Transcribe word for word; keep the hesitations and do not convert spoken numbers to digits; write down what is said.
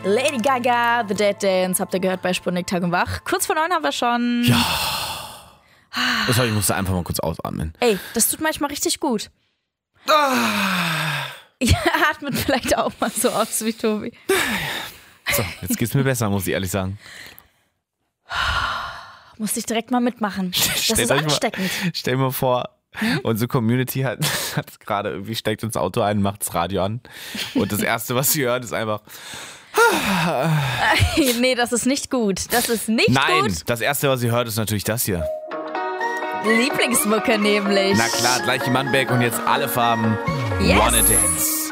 Lady Gaga, The Dead Dance, habt ihr gehört bei Sputnik Tag und Wach. Kurz vor neun haben wir schon. Ja. Das heißt, ich musste einfach mal kurz ausatmen. Ey, das tut manchmal richtig gut. Ah. Ihr atmet vielleicht auch mal so aus wie Tobi. So, jetzt geht's mir besser, muss ich ehrlich sagen. Musste ich direkt mal mitmachen. Das Stellt ist euch ansteckend. Mal, stell dir mal vor, hm? unsere Community hat es gerade irgendwie, steckt ins Auto ein, macht das Radio an. Und das Erste, was sie hört, ist einfach... Nee, das ist nicht gut. Das ist nicht Nein, gut. Nein, das Erste, was sie hört, ist natürlich das hier. Lieblingsmucke nämlich. Na klar, gleich die Mannberg und jetzt alle Farben. Yes. Wanna Dance.